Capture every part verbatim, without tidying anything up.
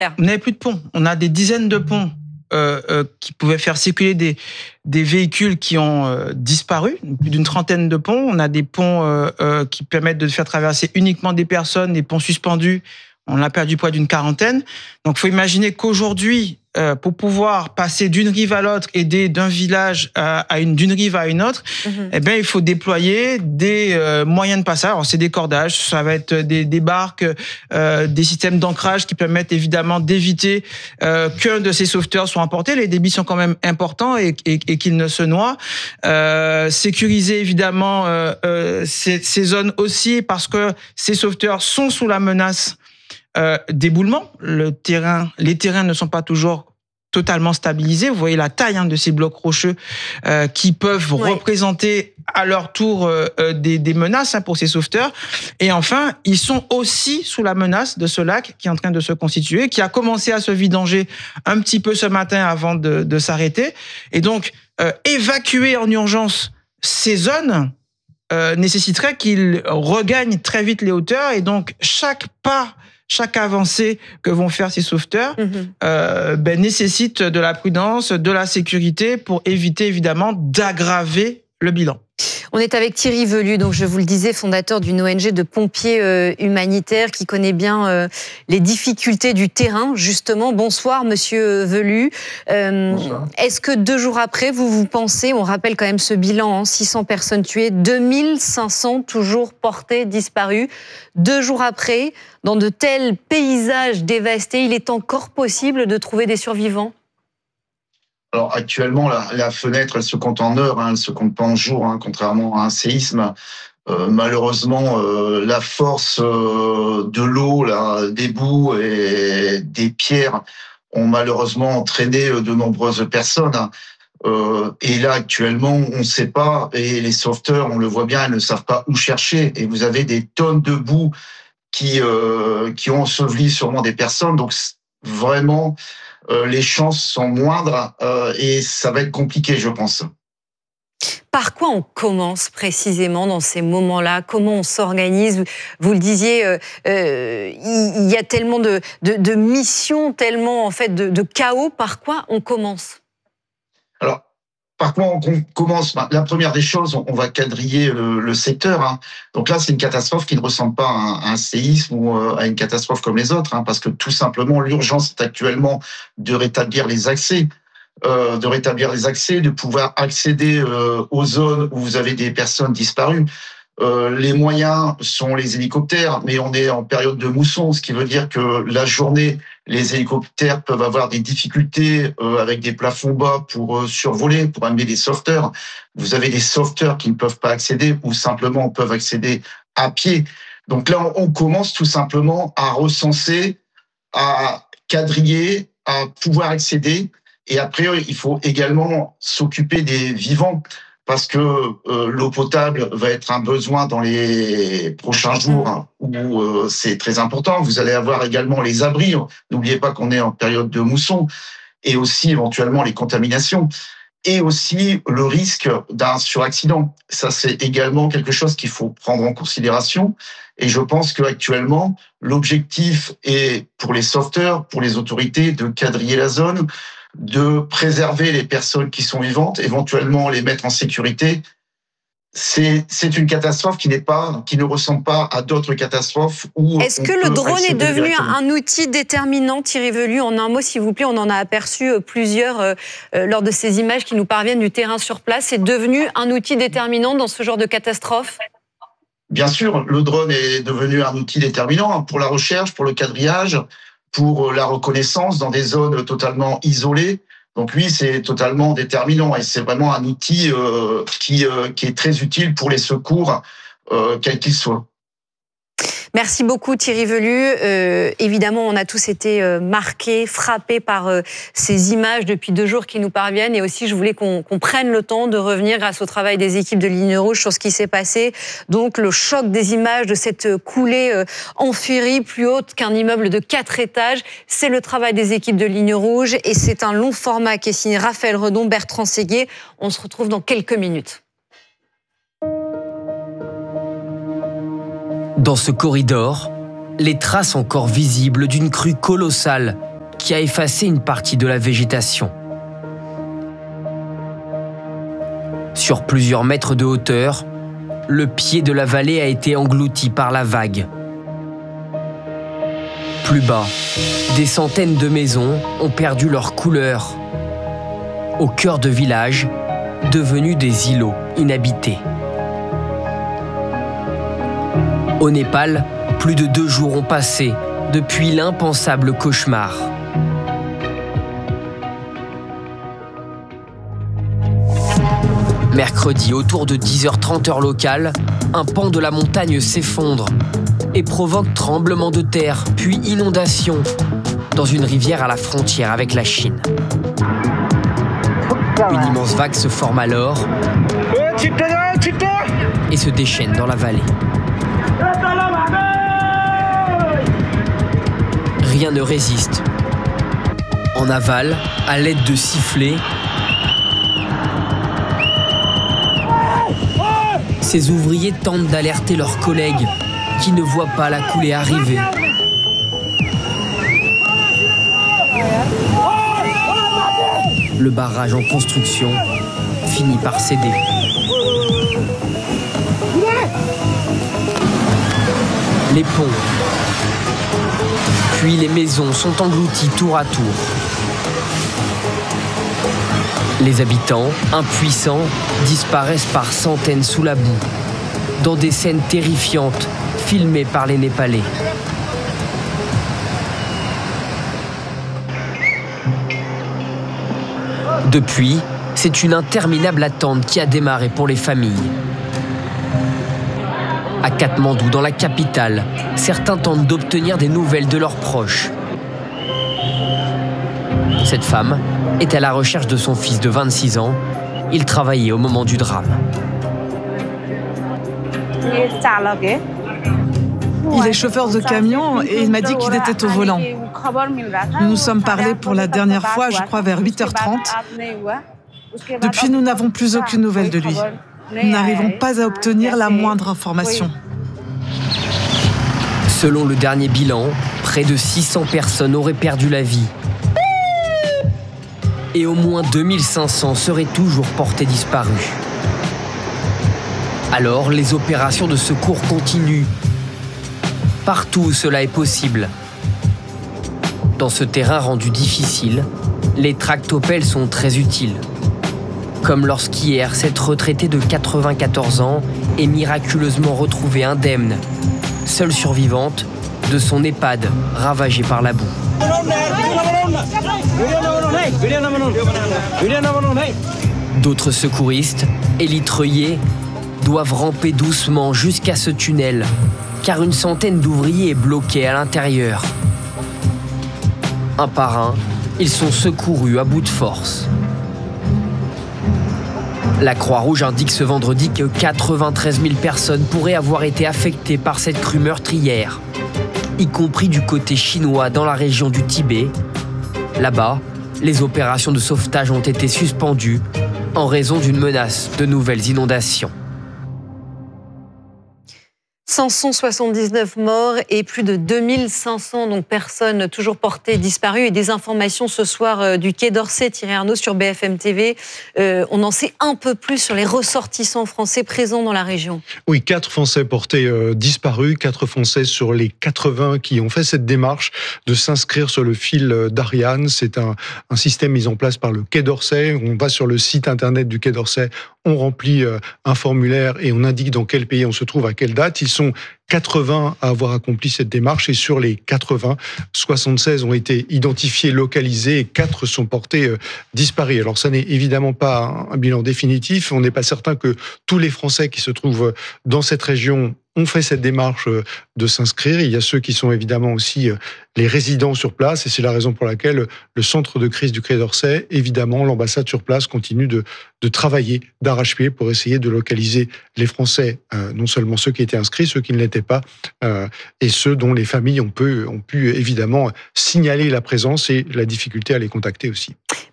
On n'avait plus de ponts. On a des dizaines de ponts euh, euh, qui pouvaient faire circuler des, des véhicules qui ont euh, disparu, plus d'une trentaine de ponts. On a des ponts euh, euh, qui permettent de faire traverser uniquement des personnes, des ponts suspendus. On a perdu près d'une quarantaine. Donc, il faut imaginer qu'aujourd'hui, euh, pour pouvoir passer d'une rive à l'autre, aider d'un village à, à une, d'une rive à une autre, mmh. eh bien, il faut déployer des euh, moyens de passage. Alors, c'est des cordages, ça va être des, des barques, euh, des systèmes d'ancrage qui permettent évidemment d'éviter euh, qu'un de ces sauveteurs soit emporté. Les débits sont quand même importants et, et, et qu'ils ne se noient. Euh, sécuriser évidemment euh, euh, ces, ces zones aussi parce que ces sauveteurs sont sous la menace Euh, d'éboulement. Le terrain, les terrains ne sont pas toujours totalement stabilisés. Vous voyez la taille hein, de ces blocs rocheux euh, qui peuvent oui. représenter à leur tour euh, des, des menaces hein, pour ces sauveteurs. Et enfin, ils sont aussi sous la menace de ce lac qui est en train de se constituer, qui a commencé à se vidanger un petit peu ce matin avant de, de s'arrêter. Et donc, euh, évacuer en urgence ces zones euh, nécessiterait qu'ils regagnent très vite les hauteurs. Et donc, chaque pas Chaque avancée que vont faire ces sauveteurs mmh. euh, ben, nécessite de la prudence, de la sécurité pour éviter évidemment d'aggraver le bilan. On est avec Thierry Velu, donc je vous le disais, fondateur d'une O N G de pompiers euh, humanitaires qui connaît bien euh, les difficultés du terrain, justement. Bonsoir, monsieur Velu. Euh, Bonsoir. Est-ce que deux jours après, vous vous pensez, on rappelle quand même ce bilan, hein, six cents personnes tuées, deux mille cinq cents toujours portées, disparues. Deux jours après, dans de tels paysages dévastés, il est encore possible de trouver des survivants ? Alors actuellement, la, la fenêtre, elle se compte en heures, hein, elle se compte pas en jours, hein, contrairement à un séisme. Euh, malheureusement, euh, la force euh, de l'eau, là, des boues et des pierres ont malheureusement entraîné de nombreuses personnes. Euh, et là, actuellement, on ne sait pas, et les sauveteurs, on le voit bien, ils ne savent pas où chercher. Et vous avez des tonnes de boue qui, euh, qui ont enseveli sûrement des personnes. Donc vraiment, Euh, les chances sont moindres euh, et ça va être compliqué, je pense. Par quoi on commence précisément dans ces moments-là ? Comment on s'organise ? Vous le disiez, euh, euh, il y a tellement de, de, de missions, tellement en fait de, de chaos. Par quoi on commence ? Alors, par quoi on commence ? La première des choses, on va quadriller le, le secteur. Hein. Donc là, c'est une catastrophe qui ne ressemble pas à un, à un séisme ou à une catastrophe comme les autres, hein, parce que tout simplement, l'urgence est actuellement de rétablir les accès, euh, de rétablir les accès, de pouvoir accéder euh, aux zones où vous avez des personnes disparues. Euh, les moyens sont les hélicoptères, mais on est en période de mousson, ce qui veut dire que la journée, les hélicoptères peuvent avoir des difficultés euh, avec des plafonds bas pour euh, survoler, pour amener des sauveteurs. Vous avez des sauveteurs qui ne peuvent pas accéder ou simplement peuvent accéder à pied. Donc là, on, on commence tout simplement à recenser, à quadriller, à pouvoir accéder. Et après, il faut également s'occuper des vivants. Parce que euh, l'eau potable va être un besoin dans les prochains jours hein, où euh, c'est très important. Vous allez avoir également les abris. N'oubliez pas qu'on est en période de mousson et aussi éventuellement les contaminations et aussi le risque d'un suraccident. Ça, c'est également quelque chose qu'il faut prendre en considération. Et je pense qu'actuellement, l'objectif est pour les sauveteurs, pour les autorités, de quadriller la zone, de préserver les personnes qui sont vivantes, éventuellement les mettre en sécurité. C'est, c'est une catastrophe qui n'est pas, qui ne ressemble pas à d'autres catastrophes où. Est-ce que le drone est devenu un outil déterminant, Thierry Velu ? En un mot, s'il vous plaît, on en a aperçu plusieurs euh, euh, lors de ces images qui nous parviennent du terrain sur place. C'est devenu un outil déterminant dans ce genre de catastrophe ? Bien sûr, le drone est devenu un outil déterminant pour la recherche, pour le quadrillage, pour la reconnaissance dans des zones totalement isolées. Donc oui, c'est totalement déterminant et c'est vraiment un outil euh, qui, euh, qui est très utile pour les secours, euh, quels qu'ils soient. Merci beaucoup Thierry Velu. Euh, évidemment, on a tous été euh, marqués, frappés par euh, ces images depuis deux jours qui nous parviennent. Et aussi, je voulais qu'on, qu'on prenne le temps de revenir grâce au travail des équipes de Ligne Rouge sur ce qui s'est passé. Donc, le choc des images de cette coulée euh, en furie plus haute qu'un immeuble de quatre étages. C'est le travail des équipes de Ligne Rouge et c'est un long format qui est signé Raphaël Redon, Bertrand Séguier. On se retrouve dans quelques minutes. Dans ce corridor, les traces encore visibles d'une crue colossale qui a effacé une partie de la végétation. Sur plusieurs mètres de hauteur, le pied de la vallée a été englouti par la vague. Plus bas, des centaines de maisons ont perdu leur couleur. Au cœur de villages, devenus des îlots inhabités. Au Népal, plus de deux jours ont passé depuis l'impensable cauchemar. Mercredi, autour de dix heures trente heure locale, un pan de la montagne s'effondre et provoque tremblement de terre, puis inondation dans une rivière à la frontière avec la Chine. Une immense vague se forme alors et se déchaîne dans la vallée. Rien ne résiste. En aval, à l'aide de sifflets, ces ouvriers tentent d'alerter leurs collègues qui ne voient pas la coulée arriver. Le barrage en construction finit par céder. Les ponts, puis les maisons sont englouties tour à tour. Les habitants, impuissants, disparaissent par centaines sous la boue, dans des scènes terrifiantes filmées par les Népalais. Depuis, c'est une interminable attente qui a démarré pour les familles. À Katmandou, dans la capitale, certains tentent d'obtenir des nouvelles de leurs proches. Cette femme est à la recherche de son fils de vingt-six ans. Il travaillait au moment du drame. Il est chauffeur de camion et il m'a dit qu'il était au volant. Nous nous sommes parlé pour la dernière fois, je crois, vers huit heures trente. Depuis, nous n'avons plus aucune nouvelle de lui. Nous n'arrivons pas à obtenir la moindre information. Selon le dernier bilan, près de six cents personnes auraient perdu la vie. Et au moins deux mille cinq cents seraient toujours portés disparus. Alors, les opérations de secours continuent. Partout où cela est possible. Dans ce terrain rendu difficile, les tractopelles sont très utiles. Comme lorsqu'hier, cette retraitée de quatre-vingt-quatorze ans est miraculeusement retrouvée indemne, seule survivante de son EHPAD ravagé par la boue. D'autres secouristes, élytreuillés, doivent ramper doucement jusqu'à ce tunnel, car une centaine d'ouvriers est bloquée à l'intérieur. Un par un, ils sont secourus à bout de force. La Croix-Rouge indique ce vendredi que quatre-vingt-treize mille personnes pourraient avoir été affectées par cette crue meurtrière, y compris du côté chinois dans la région du Tibet. Là-bas, les opérations de sauvetage ont été suspendues en raison d'une menace de nouvelles inondations. cinq cent soixante-dix-neuf morts et plus de deux mille cinq cents donc, personnes toujours portées disparues. Et des informations ce soir euh, du Quai d'Orsay, Thierry Arnaud, sur B F M T V. Euh, on en sait un peu plus sur les ressortissants français présents dans la région. Oui, quatre Français portés euh, disparus, quatre Français sur les quatre-vingts qui ont fait cette démarche de s'inscrire sur le fil d'Ariane. C'est un, un système mis en place par le Quai d'Orsay. On va sur le site internet du Quai d'Orsay, on remplit euh, un formulaire et on indique dans quel pays on se trouve, à quelle date. Ils sont quatre-vingts à avoir accompli cette démarche et sur les quatre-vingts, soixante-seize ont été identifiés, localisés et quatre sont portés euh, disparus. Alors ça n'est évidemment pas un, un bilan définitif. On n'est pas certain que tous les Français qui se trouvent dans cette région ont fait cette démarche de s'inscrire. Il y a ceux qui sont évidemment aussi les résidents sur place et c'est la raison pour laquelle le centre de crise du Quai d'Orsay, évidemment, l'ambassade sur place continue de, de travailler d'arrache-pied pour essayer de localiser les Français, euh, non seulement ceux qui étaient inscrits, ceux qui ne l'étaient pas, euh, et ceux dont les familles ont pu, ont pu évidemment signaler la présence et la difficulté à les contacter aussi.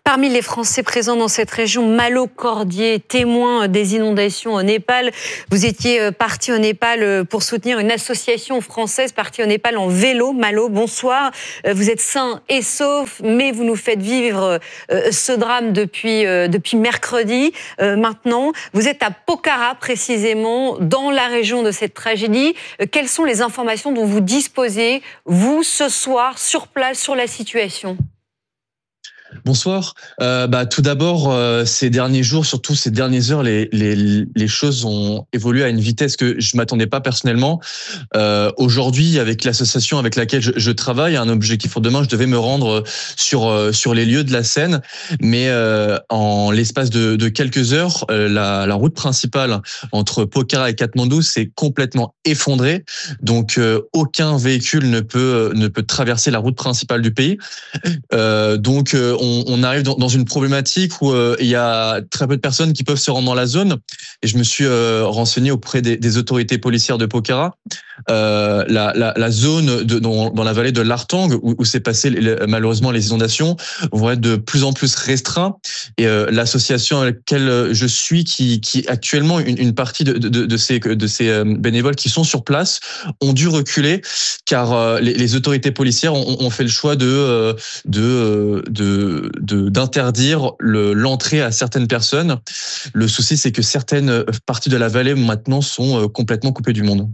Parmi les Français présents dans cette région, Malo Cordier, témoin des inondations au Népal. Vous étiez parti au Népal pour soutenir une association française partie au Népal en vélo. Malo, bonsoir. Vous êtes sain et sauf, mais vous nous faites vivre ce drame depuis, depuis mercredi. Maintenant, vous êtes à Pokhara précisément, dans la région de cette tragédie. Quelles sont les informations dont vous disposez, vous, ce soir, sur place, sur la situation ? Bonsoir. Euh, bah, tout d'abord, euh, ces derniers jours, surtout ces dernières heures, les, les, les choses ont évolué à une vitesse que je m'attendais pas personnellement. Euh, aujourd'hui, avec l'association avec laquelle je, je travaille, un objectif pour demain, je devais me rendre sur sur les lieux de la scène, mais euh, en l'espace de, de quelques heures, euh, la, la route principale entre Pokhara et Katmandou s'est complètement effondrée. Donc, euh, aucun véhicule ne peut ne peut traverser la route principale du pays. Euh, donc euh, On, on arrive dans, dans une problématique où euh, il y a très peu de personnes qui peuvent se rendre dans la zone. Et je me suis euh, renseigné auprès des, des autorités policières de Pokhara. Euh, la, la, la zone de, dans, dans la vallée de l'Artang, où, où s'est passé les, malheureusement les inondations, vont être de plus en plus restreints. Et euh, l'association avec laquelle je suis, qui, qui actuellement une, une partie de, de, de ces, de ces bénévoles qui sont sur place, ont dû reculer car euh, les, les autorités policières ont, ont fait le choix de, de, de De, d'interdire le, l'entrée à certaines personnes. Le souci, c'est que certaines parties de la vallée maintenant sont complètement coupées du monde.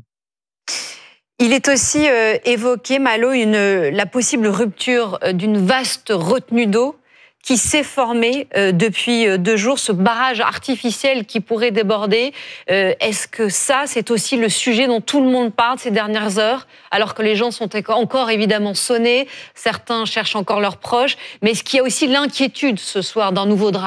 Il est aussi euh, évoqué, Malo, une, la possible rupture d'une vaste retenue d'eau qui s'est formée euh, depuis deux jours, ce barrage artificiel qui pourrait déborder. Euh, est-ce que ça, c'est aussi le sujet dont tout le monde parle ces dernières heures, alors que les gens sont encore évidemment sonnés, certains cherchent encore leurs proches, mais est-ce qu'il y a aussi l'inquiétude ce soir d'un nouveau drame ?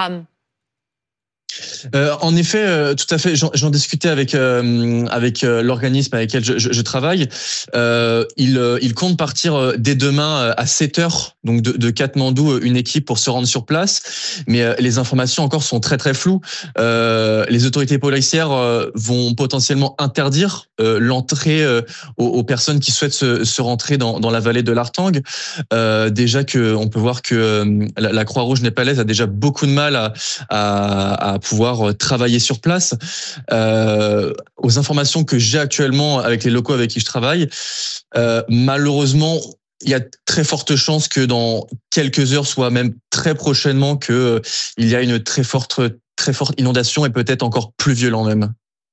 Euh, en effet, euh, tout à fait. J'en, j'en discutais avec euh, avec euh, l'organisme avec lequel je, je, je travaille. Euh, il euh, il compte partir dès demain à sept heures, donc de, de Katmandou, une équipe pour se rendre sur place. Mais euh, les informations encore sont très très floues. Euh, les autorités policières euh, vont potentiellement interdire euh, l'entrée euh, aux, aux personnes qui souhaitent se, se rentrer dans dans la vallée de l'Artang. Euh, déjà que on peut voir que euh, la, la Croix-Rouge népalaise a déjà beaucoup de mal à à, à pouvoir travailler sur place. Euh, aux informations que j'ai actuellement avec les locaux avec qui je travaille, euh, malheureusement, il y a très forte chance que dans quelques heures, soit même très prochainement, que euh, il y a une très forte, très forte inondation et peut-être encore plus violent même.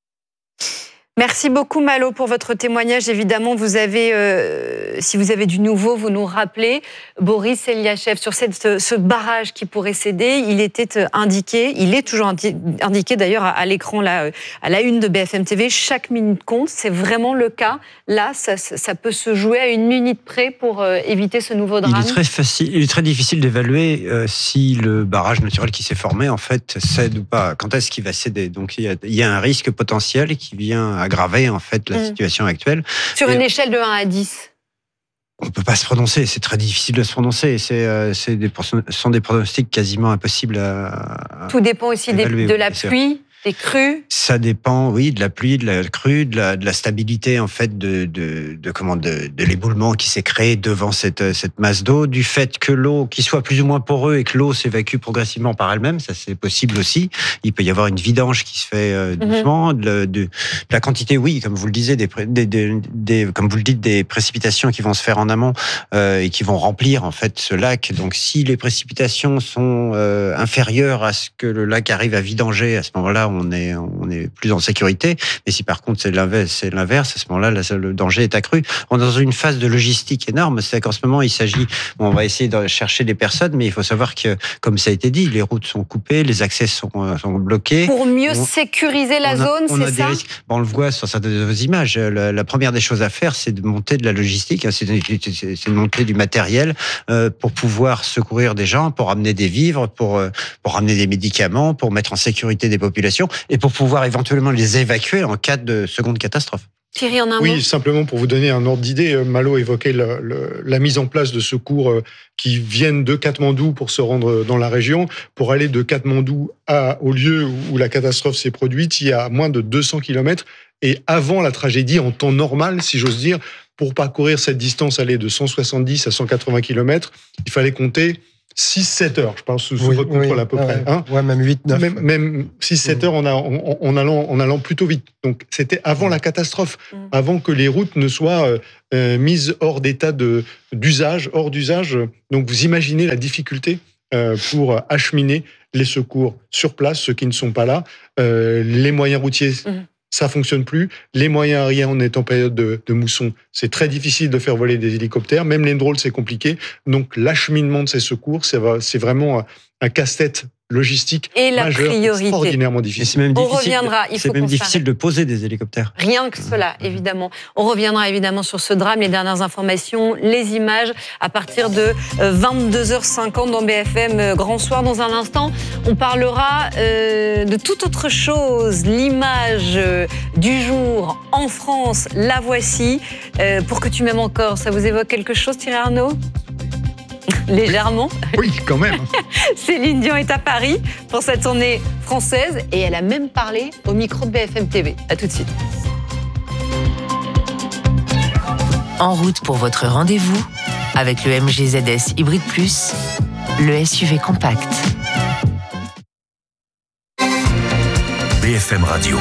Merci beaucoup, Malo, pour votre témoignage. Évidemment, vous avez, euh, si vous avez du nouveau, vous nous rappelez. Boris Eliachev, sur cette, ce barrage qui pourrait céder, il était indiqué, il est toujours indiqué d'ailleurs à l'écran, là, à la une de B F M T V, chaque minute compte. C'est vraiment le cas. Là, ça, ça peut se jouer à une minute près pour euh, éviter ce nouveau drame. Il est très facile, il est très difficile d'évaluer euh, si le barrage naturel qui s'est formé, en fait, cède ou pas. Quand est-ce qu'il va céder? Donc, il y a, il y a un risque potentiel qui vient aggraver en fait la mmh. situation actuelle. Sur une Et échelle de un à dix. On ne peut pas se prononcer, c'est très difficile de se prononcer. C'est, euh, c'est des, ce sont des pronostics quasiment impossibles à, à Tout dépend aussi des, de la pluie, des crues. Ça dépend, oui, de la pluie, de la crue, de la, de la stabilité en fait de, de, de comment de, de l'éboulement qui s'est créé devant cette, cette masse d'eau, du fait que l'eau, qui soit plus ou moins poreux et que l'eau s'évacue progressivement par elle-même, ça c'est possible aussi. Il peut y avoir une vidange qui se fait euh, doucement, mm-hmm. de, de, de la quantité, oui, comme vous le disiez, des, des, des, des comme vous le dites, des précipitations qui vont se faire en amont euh, et qui vont remplir en fait ce lac. Donc si les précipitations sont euh, inférieures à ce que le lac arrive à vidanger, à ce moment-là, on est on est plus en sécurité. Mais si par contre c'est l'inverse, c'est l'inverse, à ce moment-là, là, le danger est accru. On est dans une phase de logistique énorme. C'est qu'en ce moment, il s'agit, bon, on va essayer de chercher des personnes, mais il faut savoir que, comme ça a été dit, les routes sont coupées, les accès sont, sont bloqués. Pour mieux on, sécuriser la on a, zone, on c'est a ça? Des risques. Bon, on le voit sur certaines images. La, la première des choses à faire, c'est de monter de la logistique, c'est de, c'est de monter du matériel euh, pour pouvoir secourir des gens, pour amener des vivres, pour pour amener des médicaments, pour mettre en sécurité des populations et pour pouvoir éventuellement les évacuer en cas de seconde catastrophe. Thierry, en un oui, mot. Simplement pour vous donner un ordre d'idée, Malo évoquait la, la, la mise en place de secours qui viennent de Katmandou pour se rendre dans la région. Pour aller de Katmandou à, au lieu où la catastrophe s'est produite, il y a moins de deux cents kilomètres. Et avant la tragédie, en temps normal, si j'ose dire, pour parcourir cette distance, aller de cent soixante-dix à cent quatre-vingts kilomètres, il fallait compter six sept heures, je pense, sous, sous oui, votre contrôle oui, à peu ah près. Ouais, hein ouais, même huit neuf. Même, même six sept mmh. heures en, en, en, allant, en allant plutôt vite. Donc c'était avant mmh. la catastrophe, mmh. avant que les routes ne soient euh, mises hors d'état de, d'usage, hors d'usage. Donc vous imaginez la difficulté euh, pour acheminer les secours sur place, ceux qui ne sont pas là. Euh, les moyens routiers... Mmh. Ça fonctionne plus. Les moyens aériens, on est en période de, de mousson. C'est très difficile de faire voler des hélicoptères. Même les drones, c'est compliqué. Donc, l'acheminement de ces secours, c'est, c'est vraiment un casse-tête logistique et la majeur, priorité. Extraordinairement difficile. Et c'est même On difficile, reviendra. Il c'est faut même qu'on difficile de poser des hélicoptères. Rien que cela, évidemment. On reviendra évidemment sur ce drame, les dernières informations, les images à partir de vingt-deux heures cinquante dans B F M Grand Soir. Dans un instant, on parlera euh, de toute autre chose. L'image euh, du jour en France, la voici. Euh, pour que tu m'aimes encore, ça vous évoque quelque chose, Thierry Arnaud ? Légèrement. Oui, quand même. Céline Dion est à Paris pour sa tournée française et elle a même parlé au micro de B F M T V. À tout de suite. En route pour votre rendez-vous avec le M G Z S Hybrid Plus, le S U V compact. B F M Radio.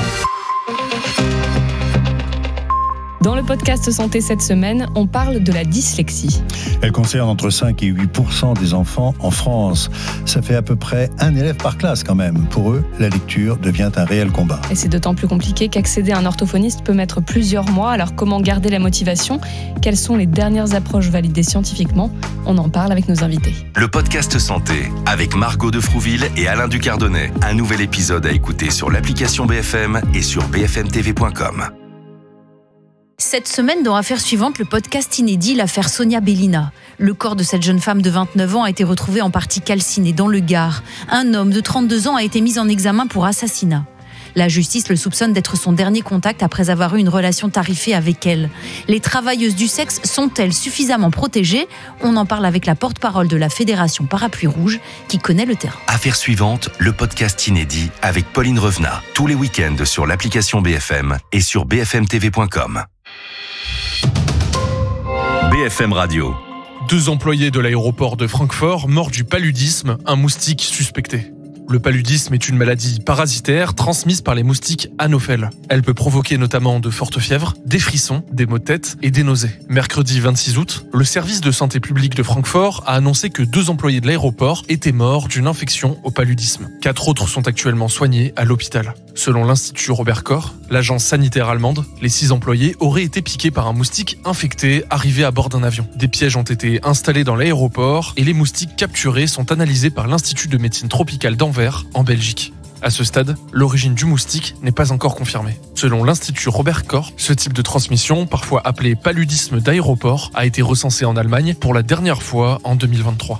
Dans le podcast Santé cette semaine, on parle de la dyslexie. Elle concerne entre cinq et huit pour cent des enfants en France. Ça fait à peu près un élève par classe quand même. Pour eux, la lecture devient un réel combat. Et c'est d'autant plus compliqué qu'accéder à un orthophoniste peut mettre plusieurs mois. Alors comment garder la motivation ? Quelles sont les dernières approches validées scientifiquement ? On en parle avec nos invités. Le podcast Santé avec Margot de Frouville et Alain Ducardonnet. Un nouvel épisode à écouter sur l'application B F M et sur b f m t v point com. Cette semaine, dans Affaires suivantes, le podcast inédit, l'affaire Sonia Bellina. Le corps de cette jeune femme de vingt-neuf ans a été retrouvé en partie calciné dans le Gard. Un homme de trente-deux ans a été mis en examen pour assassinat. La justice le soupçonne d'être son dernier contact après avoir eu une relation tarifée avec elle. Les travailleuses du sexe sont-elles suffisamment protégées ? On en parle avec la porte-parole de la Fédération Parapluie Rouge qui connaît le terrain. Affaires suivantes, le podcast inédit avec Pauline Revenat. Tous les week-ends sur l'application B F M et sur b f m t v point com. B F M Radio. Deux employés de l'aéroport de Francfort morts du paludisme, un moustique suspecté. Le paludisme est une maladie parasitaire transmise par les moustiques anophèles. Elle peut provoquer notamment de fortes fièvres, des frissons, des maux de tête et des nausées. Mercredi vingt-six août, le service de santé publique de Francfort a annoncé que deux employés de l'aéroport étaient morts d'une infection au paludisme. Quatre autres sont actuellement soignés à l'hôpital. Selon l'Institut Robert Koch, l'agence sanitaire allemande, les six employés auraient été piqués par un moustique infecté arrivé à bord d'un avion. Des pièges ont été installés dans l'aéroport et les moustiques capturés sont analysés par l'Institut de médecine tropicale d'Anvers, en Belgique. À ce stade, l'origine du moustique n'est pas encore confirmée. Selon l'Institut Robert Koch, ce type de transmission, parfois appelé paludisme d'aéroport, a été recensé en Allemagne pour la dernière fois en deux mille vingt-trois.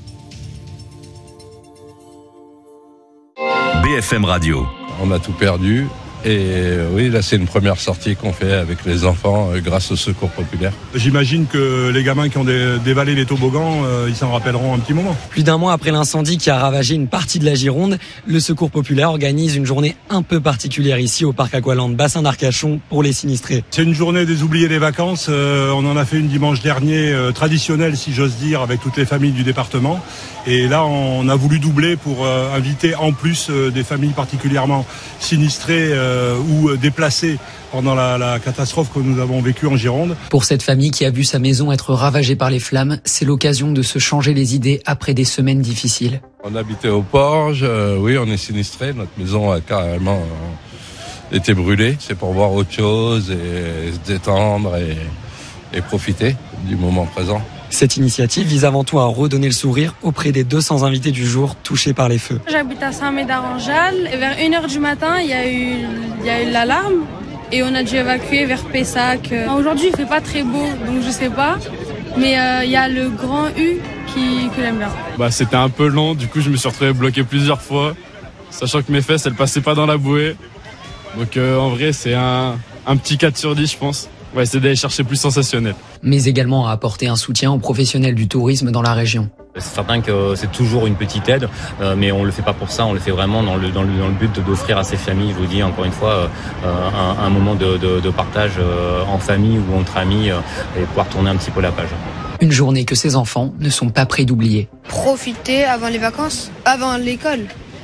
B F M Radio. On a tout perdu. Et oui, là, c'est une première sortie qu'on fait avec les enfants euh, grâce au secours populaire. J'imagine que les gamins qui ont dé- dévalé les toboggans, euh, ils s'en rappelleront un petit moment. Plus d'un mois après l'incendie qui a ravagé une partie de la Gironde, le Secours populaire organise une journée un peu particulière ici au parc Aqualand Bassin d'Arcachon pour les sinistrés. C'est une journée des oubliés des vacances. Euh, on en a fait une dimanche dernier, euh, traditionnelle si j'ose dire, avec toutes les familles du département. Et là, on a voulu doubler pour euh, inviter en plus euh, des familles particulièrement sinistrées euh, ou déplacées pendant la, la catastrophe que nous avons vécue en Gironde. Pour cette famille qui a vu sa maison être ravagée par les flammes, c'est l'occasion de se changer les idées après des semaines difficiles. On habitait au Porge, euh, oui, on est sinistré. Notre maison a carrément euh, été brûlée. C'est pour voir autre chose et, et se détendre et, et profiter du moment présent. Cette initiative vise avant tout à redonner le sourire auprès des deux cents invités du jour touchés par les feux. J'habite à Saint-Médard-en-Jalles et vers une heure du matin, il y a eu, il y a eu l'alarme et on a dû évacuer vers Pessac. Aujourd'hui, il fait pas très beau, donc je sais pas, mais euh, il y a le grand U qui, que j'aime bien. Bah, c'était un peu long, du coup je me suis retrouvé bloqué plusieurs fois, sachant que mes fesses, elles passaient pas dans la bouée. Donc euh, en vrai, c'est un, un petit quatre sur dix, je pense. On va essayer d'aller chercher plus sensationnel. Mais également à apporter un soutien aux professionnels du tourisme dans la région. C'est certain que c'est toujours une petite aide, euh, mais on le fait pas pour ça, on le fait vraiment dans le, dans le, dans le but d'offrir à ces familles, je vous dis encore une fois, euh, un, un moment de, de, de partage euh, en famille ou entre amis euh, et pouvoir tourner un petit peu la page. Une journée que ces enfants ne sont pas prêts d'oublier. Profiter avant les vacances, avant l'école.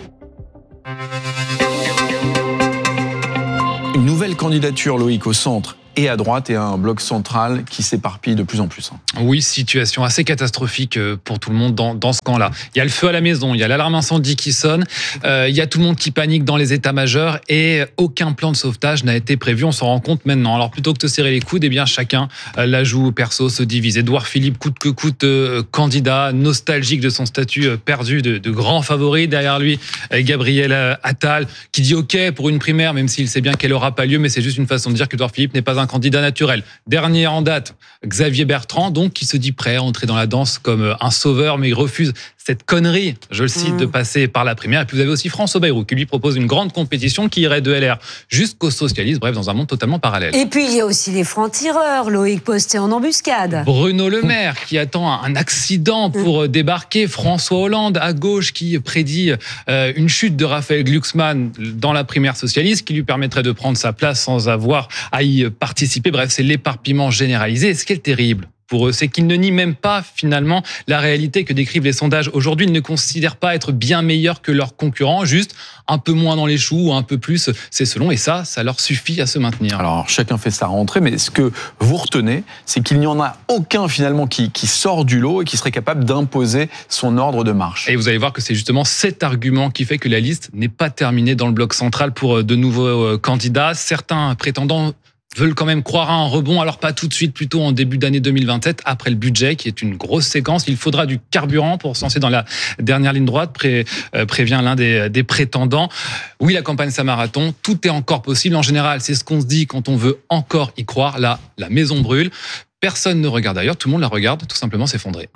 Une nouvelle candidature, Loïc, au centre et à droite, et un bloc central qui s'éparpille de plus en plus. Oui, situation assez catastrophique pour tout le monde dans, dans ce camp-là. Il y a le feu à la maison, il y a l'alarme incendie qui sonne, euh, il y a tout le monde qui panique dans les états-majors et aucun plan de sauvetage n'a été prévu, on s'en rend compte maintenant. Alors plutôt que de serrer les coudes, eh bien chacun euh, la joue perso, se divise. Édouard Philippe, coûte que coûte, euh, candidat, nostalgique de son statut euh, perdu de, de grand favori. Derrière lui, euh, Gabriel euh, Attal, qui dit OK pour une primaire, même s'il sait bien qu'elle n'aura pas lieu, mais c'est juste une façon de dire qu'Édouard Philippe n'est pas un candidat naturel. Dernier en date, Xavier Bertrand, donc, qui se dit prêt à entrer dans la danse comme un sauveur, mais il refuse cette connerie, je le cite, mmh. de passer par la primaire. Et puis vous avez aussi François Bayrou, qui lui propose une grande compétition qui irait de L R jusqu'au socialisme, bref, dans un monde totalement parallèle. Et puis il y a aussi les francs-tireurs, Loïc posté en embuscade. Bruno Le Maire, qui attend un accident pour mmh. débarquer. François Hollande, à gauche, qui prédit euh, une chute de Raphaël Glucksmann dans la primaire socialiste, qui lui permettrait de prendre sa place sans avoir à y participer. Bref, c'est l'éparpillement généralisé. Et ce qui est terrible pour eux, c'est qu'ils ne nient même pas finalement la réalité que décrivent les sondages aujourd'hui. Ils ne considèrent pas être bien meilleurs que leurs concurrents, juste un peu moins dans les choux ou un peu plus, c'est selon, et ça, ça leur suffit à se maintenir. Alors chacun fait sa rentrée, mais ce que vous retenez, c'est qu'il n'y en a aucun finalement qui, qui sort du lot et qui serait capable d'imposer son ordre de marche. Et vous allez voir que c'est justement cet argument qui fait que la liste n'est pas terminée dans le bloc central pour de nouveaux candidats. Certains prétendants veulent quand même croire à un rebond, alors pas tout de suite, plutôt en début d'année deux mille vingt-sept, après le budget, qui est une grosse séquence. Il faudra du carburant pour se lancer dans la dernière ligne droite, pré, euh, prévient l'un des, des prétendants. Oui, la campagne, c'est un marathon, tout est encore possible. En général, c'est ce qu'on se dit quand on veut encore y croire. Là, la maison brûle. Personne ne regarde ailleurs, tout le monde la regarde tout simplement s'effondrer.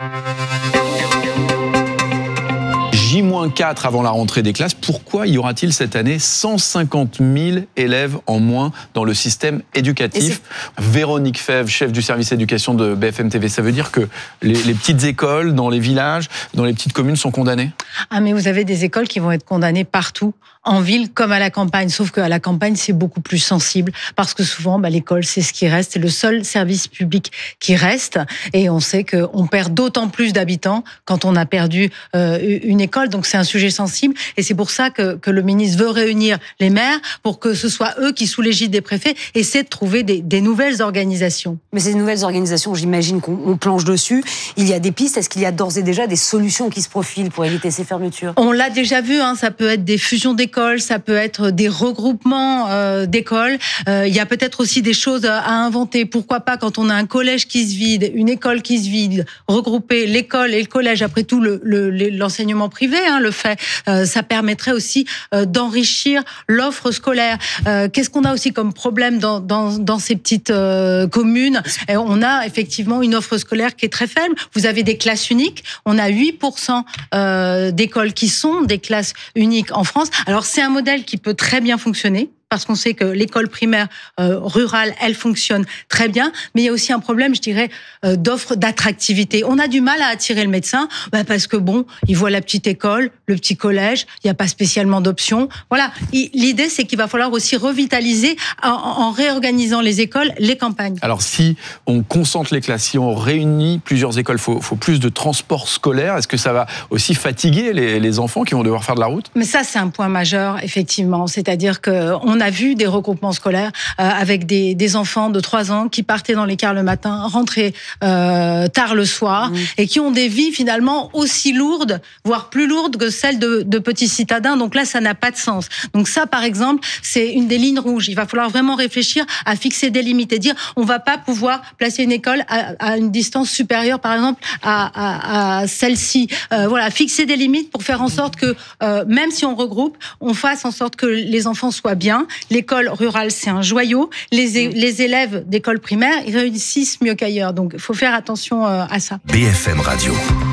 J moins quatre avant la rentrée des classes. Pourquoi y aura-t-il cette année cent cinquante mille élèves en moins dans le système éducatif ? Véronique Fèvre, chef du service éducation de B F M T V, ça veut dire que les, les petites écoles dans les villages, dans les petites communes sont condamnées ? Ah mais vous avez des écoles qui vont être condamnées partout, en ville comme à la campagne, sauf qu'à la campagne c'est beaucoup plus sensible, parce que souvent bah, l'école c'est ce qui reste, c'est le seul service public qui reste, et on sait qu'on perd d'autant plus d'habitants quand on a perdu euh, une école. Donc c'est un sujet sensible et c'est pour ça que, que le ministre veut réunir les maires pour que ce soit eux qui, sous l'égide des préfets, essaient de trouver des, des nouvelles organisations. Mais ces nouvelles organisations, j'imagine qu'on on planche dessus. Il y a des pistes. Est-ce qu'il y a d'ores et déjà des solutions qui se profilent pour éviter ces fermetures ? On l'a déjà vu, hein, ça peut être des fusions d'écoles, ça peut être des regroupements euh, d'écoles. Euh, il y a peut-être aussi des choses à inventer. Pourquoi pas, quand on a un collège qui se vide, une école qui se vide, regrouper l'école et le collège, après tout le, le, l'enseignement privé, Hein, le fait, euh, ça permettrait aussi euh, d'enrichir l'offre scolaire. Euh, qu'est-ce qu'on a aussi comme problème dans, dans, dans ces petites euh, communes ? Et on a effectivement une offre scolaire qui est très faible. Vous avez des classes uniques. On a huit pour cent euh, d'écoles qui sont des classes uniques en France. Alors c'est un modèle qui peut très bien fonctionner, parce qu'on sait que l'école primaire euh, rurale, elle fonctionne très bien, mais il y a aussi un problème, je dirais, euh, d'offre d'attractivité. On a du mal à attirer le médecin, bah parce que bon, il voit la petite école, le petit collège, il n'y a pas spécialement d'options. Voilà, il, l'idée c'est qu'il va falloir aussi revitaliser, en, en réorganisant les écoles, les campagnes. Alors si on concentre les classes, si on réunit plusieurs écoles, il faut, faut plus de transport scolaire, est-ce que ça va aussi fatiguer les, les enfants qui vont devoir faire de la route ? Mais ça c'est un point majeur, effectivement, c'est-à-dire qu'on On a vu des regroupements scolaires euh, avec des, des enfants de trois ans qui partaient dans les cars le matin, rentraient euh, tard le soir, mmh. et qui ont des vies finalement aussi lourdes, voire plus lourdes que celles de, de petits citadins. Donc là, ça n'a pas de sens. Donc ça, par exemple, c'est une des lignes rouges. Il va falloir vraiment réfléchir à fixer des limites et dire on va pas pouvoir placer une école à, à une distance supérieure, par exemple, à, à, à celle-ci. Euh, voilà, fixer des limites pour faire en sorte que, euh, même si on regroupe, on fasse en sorte que les enfants soient bien. L'école rurale, c'est un joyau. Les, é- les élèves d'école primaire, ils réussissent mieux qu'ailleurs. Donc, il faut faire attention à ça. B F M Radio.